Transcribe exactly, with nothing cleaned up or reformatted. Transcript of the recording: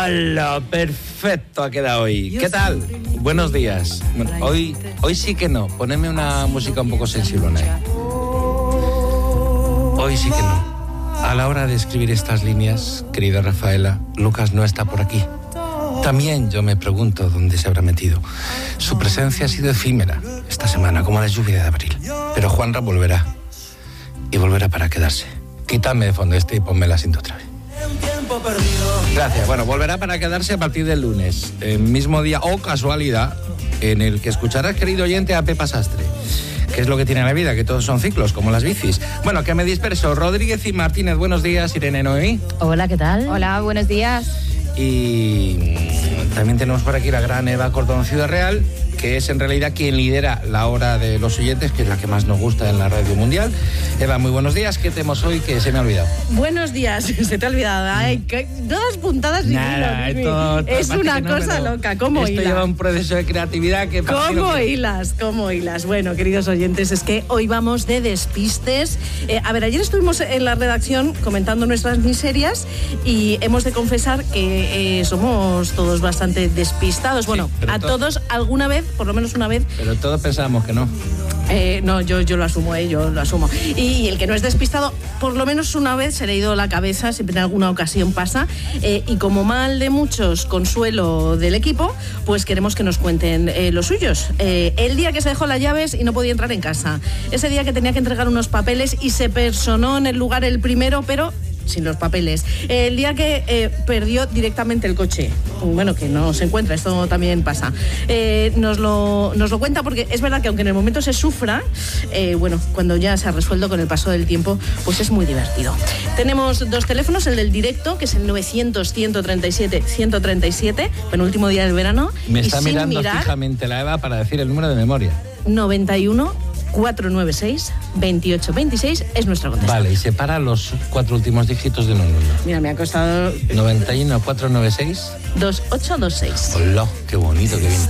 ¡Hala! Perfecto ha quedado hoy. ¿Qué tal? Buenos días. Bueno, hoy, hoy sí que no. Poneme una música un poco sensible, ¿eh? Hoy sí que no. A la hora de escribir estas líneas, querida Rafaela, Lucas no está por aquí. También yo me pregunto dónde se habrá metido. Su presencia ha sido efímera esta semana, como la lluvia de abril. Pero Juanra volverá. Y volverá para quedarse. Quítame de fondo este y ponme la cinta otra vez. Gracias. Bueno, volverá para quedarse a partir del lunes. El mismo día, o casualidad, en el que escucharás, querido oyente, a Pepa Sastre. ¿Qué es lo que tiene la vida? Que todos son ciclos, como las bicis. Bueno, que me disperso. Rodríguez y Martínez, buenos días. Irene Noemí. Hola, ¿qué tal? Hola, buenos días. Y también tenemos por aquí la gran Eva Cordón Ciudad Real, que es en realidad quien lidera la hora de los oyentes, que es la que más nos gusta en la radio mundial. Eva, muy buenos días. ¿Qué tenemos hoy que se me ha olvidado? Buenos días. Se te ha olvidado. Ay, todas puntadas y Nada, hilo. Esto, es una no, cosa pero loca. ¿Cómo esto hilas? Esto lleva un proceso de creatividad que... ¿Cómo que... hilas? ¿Cómo hilas? Bueno, queridos oyentes, es que hoy vamos de despistes. Eh, a ver, ayer estuvimos en la redacción comentando nuestras miserias y hemos de confesar que eh, somos todos bastante despistados. Bueno, sí, a to- todos alguna vez, por lo menos una vez. Pero todos pensábamos que no. Eh, no, yo, yo lo asumo, eh, yo lo asumo. Y, y el que no es despistado, por lo menos una vez se le ha ido la cabeza, siempre en alguna ocasión pasa. Eh, y como mal de muchos, consuelo del equipo, pues queremos que nos cuenten eh, los suyos. Eh, el día que se dejó las llaves y no podía entrar en casa. Ese día que tenía que entregar unos papeles y se personó en el lugar el primero, pero sin los papeles. El día que eh, perdió directamente el coche. Bueno, que no se encuentra, esto también pasa. Eh, nos, lo, nos lo cuenta porque es verdad que aunque en el momento se sufra, eh, bueno, cuando ya se ha resuelto con el paso del tiempo, pues es muy divertido. Tenemos dos teléfonos, el del directo, que es el novecientos, ciento treinta y siete, ciento treinta y siete, penúltimo día del verano. Me está y mirando mirar, fijamente la Eva para decir el número de memoria. noventa y uno, cuatrocientos noventa y seis, veintiocho veintiséis es nuestro contestador. Vale, y separa los cuatro últimos dígitos de un número. Mira, me ha costado... noventa y uno, cuatrocientos noventa y seis. dos ocho dos seis. Hola, qué bonito, qué bien.